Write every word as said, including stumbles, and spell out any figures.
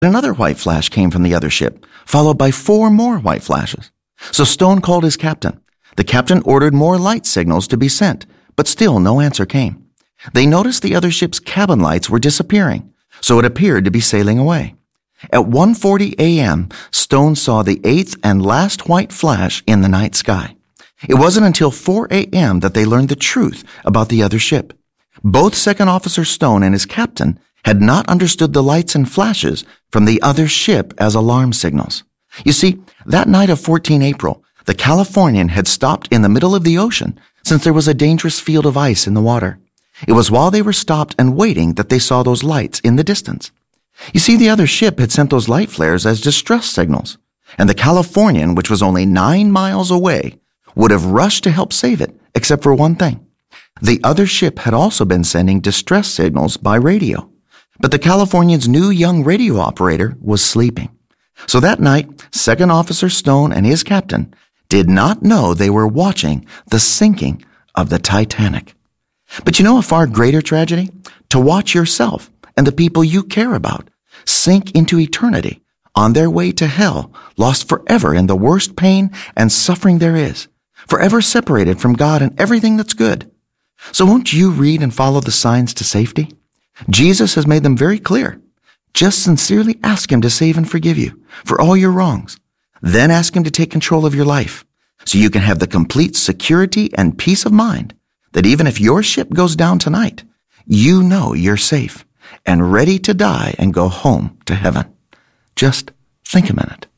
Another white flash came from the other ship, followed by four more white flashes. So Stone called his captain. The captain ordered more light signals to be sent, but still no answer came. They noticed the other ship's cabin lights were disappearing, so it appeared to be sailing away. At one forty a.m., Stone saw the eighth and last white flash in the night sky. It wasn't until four a.m. that they learned the truth about the other ship. Both Second Officer Stone and his captain had not understood the lights and flashes from the other ship as alarm signals. You see, that night of fourteenth of April, the Californian had stopped in the middle of the ocean since there was a dangerous field of ice in the water. It was while they were stopped and waiting that they saw those lights in the distance. You see, the other ship had sent those light flares as distress signals, and the Californian, which was only nine miles away, would have rushed to help save it, except for one thing. The other ship had also been sending distress signals by radio, but the Californian's new young radio operator was sleeping. So that night, Second Officer Stone and his captain did not know they were watching the sinking of the Titanic. But you know a far greater tragedy? To watch yourself and the people you care about sink into eternity on their way to hell, lost forever in the worst pain and suffering there is, forever separated from God and everything that's good. So won't you read and follow the signs to safety? Jesus has made them very clear. Just sincerely ask him to save and forgive you for all your wrongs. Then ask him to take control of your life so you can have the complete security and peace of mind that even if your ship goes down tonight, you know you're safe and ready to die and go home to heaven. Just think a minute.